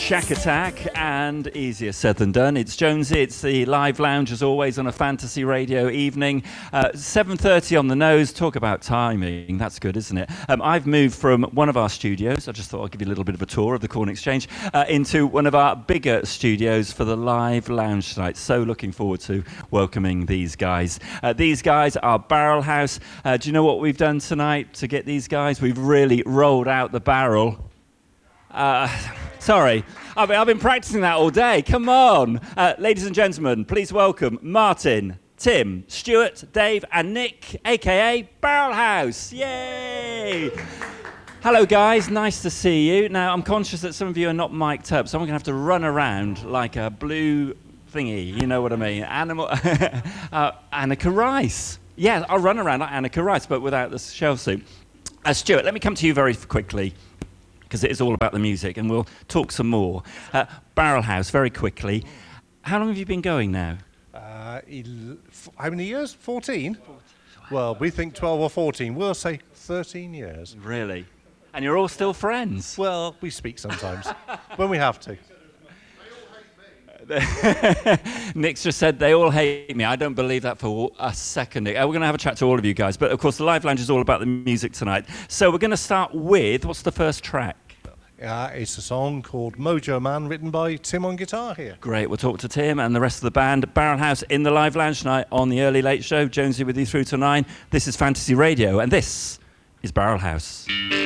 Shack Attack, and easier said than done. It's Jonesy, it's the live lounge as always on a fantasy radio evening. 7:30 on the nose, talk about timing, that's good, isn't it? I've moved from one of our studios, I just thought I'd give you a little bit of a tour of the Corn Exchange, into one of our bigger studios for the live lounge tonight. So looking forward to welcoming these guys. These guys are Barrel House. Do you know what we've done tonight to get these guys? We've really rolled out the barrel. Sorry, I've been practicing that all day. Come on. Ladies and gentlemen, please welcome Martin, Tim, Stuart, Dave, and Nick, a.k.a. Barrel House. Yay! Hello, guys. Nice to see you. Now, I'm conscious that some of you are not mic'd up, so I'm going to have to run around like a blue thingy. You know what I mean? Animal. Annika Rice. Yeah, I'll run around like Annika Rice, but without the shell suit. Stuart, let me come to you very quickly, because it is all about the music, and we'll talk some more. Barrel House, very quickly. How long have you been going now? How many years? 14? Well, we think 12 or 14. We'll say 13 years. Really? And you're all still friends? Well, we speak sometimes, when we have to. Nick's just said they all hate me. I don't believe that for a second. We're going to have a chat to all of you guys, but of course the live lounge is all about the music tonight. So we're going to start with, what's the first track? It's a song called Mojo Man, written by Tim on guitar here. Great, we'll talk to Tim and the rest of the band. Barrel House in the live lounge tonight on the Early Late Show. Jonesy with you through to 9. This is Fantasy Radio, and this is Barrel House.